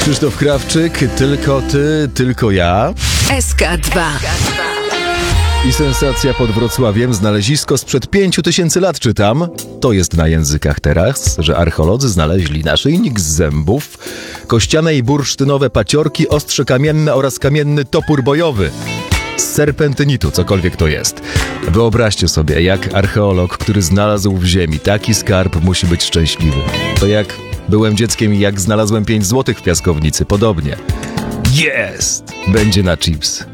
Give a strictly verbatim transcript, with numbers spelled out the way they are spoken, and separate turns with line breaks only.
Krzysztof Krawczyk, tylko ty, tylko ja.
S K dwa.
I sensacja pod Wrocławiem, znalezisko sprzed pięciu tysięcy lat, czytam. To jest na językach teraz, że archeolodzy znaleźli naszyjnik z zębów, kościane i bursztynowe paciorki, ostrze kamienne oraz kamienny topór bojowy. Z serpentynitu, cokolwiek to jest. Wyobraźcie sobie, jak archeolog, który znalazł w ziemi taki skarb, musi być szczęśliwy. To jak byłem dzieckiem i jak znalazłem pięć złotych w piaskownicy, podobnie. Jest! Będzie na chips.